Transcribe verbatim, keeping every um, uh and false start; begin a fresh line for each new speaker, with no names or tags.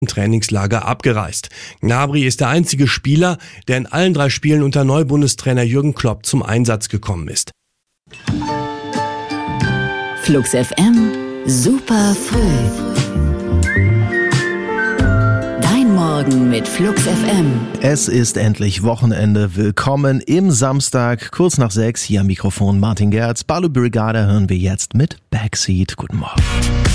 Trainingslager abgereist. Gnabry ist der einzige Spieler, der in allen drei Spielen unter Neubundestrainer Jürgen Klopp zum Einsatz gekommen ist.
Flux F M, super früh. Dein Morgen mit Flux F M.
Es ist endlich Wochenende. Willkommen im Samstag, kurz nach sechs. Hier am Mikrofon Martin Gerz. Balu Brigada hören wir jetzt mit Backseat. Guten Morgen.